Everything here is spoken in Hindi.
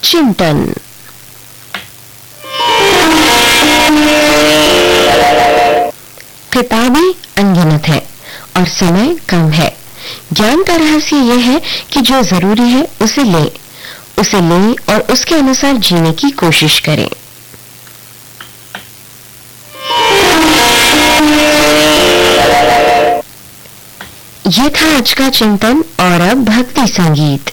चिंतन। किताबें अनगिनत है और समय कम है। ज्ञान का रहस्य यह है कि जो जरूरी है उसे लें और उसके अनुसार जीने की कोशिश करें। यह था आज का चिंतन और अब भक्ति संगीत।